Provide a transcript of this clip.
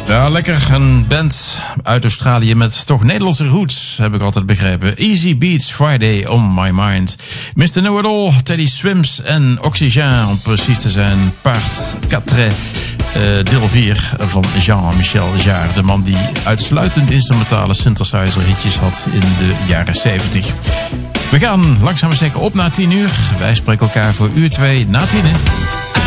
Ja, lekker. Een band uit Australië met toch Nederlandse roots, heb ik altijd begrepen. Easy Beats, Friday on My Mind. Mr. Know-It-All, Teddy Swims en Oxygen, om precies te zijn. Part 4, deel 4 van Jean-Michel Jarre. De man die uitsluitend instrumentale synthesizer hitjes had in de jaren 70. We gaan langzaam maar zeker op naar 10 uur. Wij spreken elkaar voor uur 2 na 10.